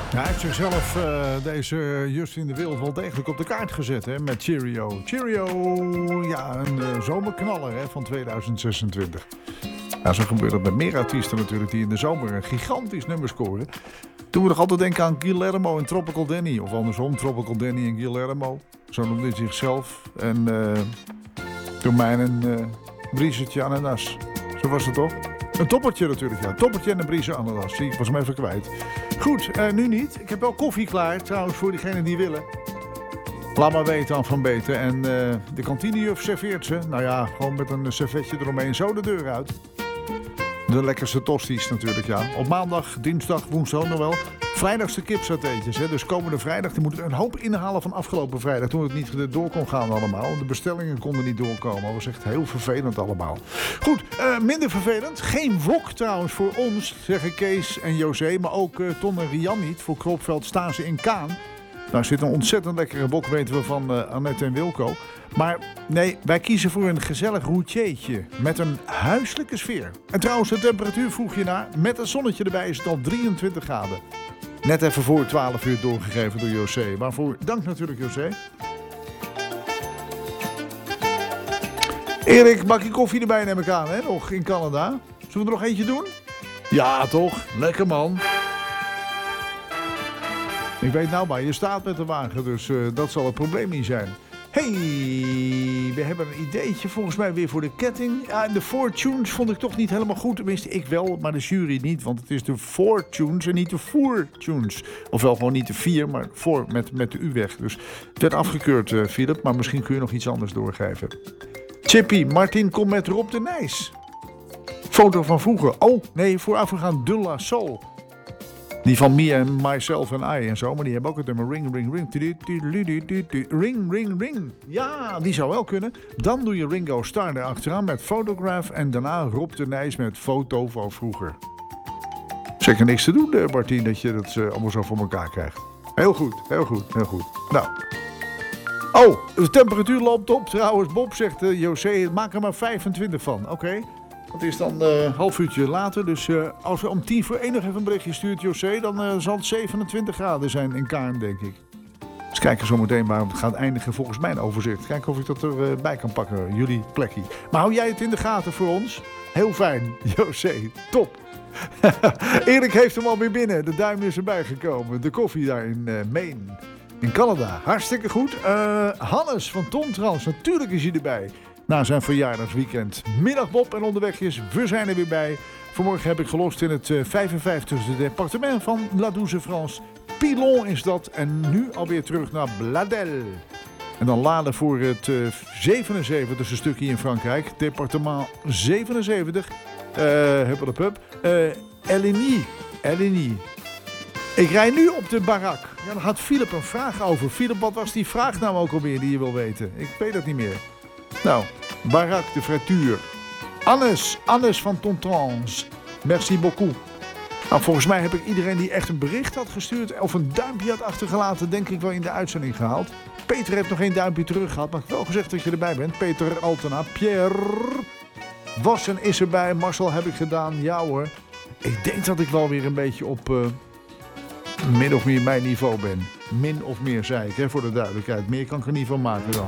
Hij heeft zichzelf, deze Justin de Wild, wel degelijk op de kaart gezet hè, met Cheerio. Cheerio, ja, een zomerknaller hè, van 2026. Ja, zo gebeurt het met meer artiesten natuurlijk die in de zomer een gigantisch nummer scoren. Toen we nog altijd denken aan Guillermo en Tropical Danny. Of andersom, Tropical Danny en Guillermo. Zo noemde hij zichzelf. En toen mij een briesertje ananas. Zo was het toch? Een toppertje natuurlijk, ja. Toppertje en een briezer ananas. Zie, ik was hem even kwijt. Goed, nu niet. Ik heb wel koffie klaar, trouwens, voor diegenen die willen. Laat maar weten aan Van Beten. En de kantinejuf serveert ze. Nou ja, gewoon met een servetje eromheen. Zo de deur uit. De lekkerste tosties natuurlijk, ja. Op maandag, dinsdag, woensdag nog wel. Vrijdagse kipsatéetjes, hè. Dus komende vrijdag. Die moeten een hoop inhalen van afgelopen vrijdag. Toen het niet door kon gaan allemaal. De bestellingen konden niet doorkomen. Dat was echt heel vervelend allemaal. Goed, minder vervelend. Geen wok trouwens voor ons, zeggen Kees en José. Maar ook Ton en Rian niet. Voor Kropveld staan ze in Kaan. Nou zit een ontzettend lekkere wok, weten we van Annette en Wilco. Maar nee, wij kiezen voor een gezellig routiertje met een huiselijke sfeer. En trouwens, de temperatuur vroeg je naar. Met een zonnetje erbij is het al 23 graden. Net even voor 12 uur doorgegeven door José. Waarvoor dank natuurlijk José. Erik, bakje koffie erbij neem ik aan, hè? Nog in Canada. Zullen we er nog eentje doen? Ja, toch? Lekker man. Ik weet nou waar je staat met de wagen, dus dat zal het probleem niet zijn. Hey, we hebben een ideetje volgens mij weer voor de ketting. Ja, de Four Tunes vond ik toch niet helemaal goed. Tenminste, ik wel, maar de jury niet. Want het is de Four Tunes en niet de Four Tunes. Ofwel gewoon niet de 4, maar voor met de U weg. Dus het werd afgekeurd, Philip. Maar misschien kun je nog iets anders doorgeven. Chippy, Martin komt met Rob de Nijs. Foto van vroeger. Oh, nee, voorafgegaan De La Soul. Die van Me and Myself and I en zo. Maar die hebben ook het nummer Ring, Ring, Ring. Ring, Ring, Ring. Ja, die zou wel kunnen. Dan doe je Ringo Starr erachteraan met Photograph. En daarna Rob de Nijs met Foto van vroeger. Zeker niks te doen, Martien, dat je dat allemaal zo voor elkaar krijgt. Heel goed, heel goed, heel goed. Nou. Oh, de temperatuur loopt op. Trouwens, Bob zegt, José, maak er maar 25 van. Oké. Dat is dan een half uurtje later. Dus als we om 10 voor 1 nog even een berichtje stuurt, José, dan zal het 27 graden zijn in Kaarn, denk ik. Dus kijken zometeen waar het gaat eindigen volgens mijn overzicht. Kijken of ik dat erbij kan pakken, jullie plekje. Maar hou jij het in de gaten voor ons? Heel fijn, José, top. Erik heeft hem alweer binnen. De duim is erbij gekomen. De koffie daar in Maine, in Canada. Hartstikke goed. Hannes van Tomtrans, natuurlijk is hij erbij. Na zijn verjaardagsweekend. Middag Bob en onderweg is. We zijn er weer bij. Vanmorgen heb ik gelost in het 55e departement van La Douce France. Pilon is dat. En nu alweer terug naar Bladel. En dan laden voor het 77e stukje in Frankrijk. Departement 77. Eligny. Ik rij nu op de barak. Ja, dan had Philip een vraag over. Philip, wat was die vraag nou ook alweer die je wil weten? Ik weet het niet meer. Nou, Barak de Frituur. Annes van Tontrans. Merci beaucoup. Nou, volgens mij heb ik iedereen die echt een bericht had gestuurd of een duimpje had achtergelaten, denk ik wel in de uitzending gehaald. Peter heeft nog geen duimpje terug gehad, maar ik heb wel gezegd dat je erbij bent. Peter Altena. Pierre Wassen is erbij. Marcel heb ik gedaan. Ja hoor. Ik denk dat ik wel weer een beetje op min of meer mijn niveau ben. Min of meer zei ik, hè, voor de duidelijkheid. Meer kan ik er niet van maken dan.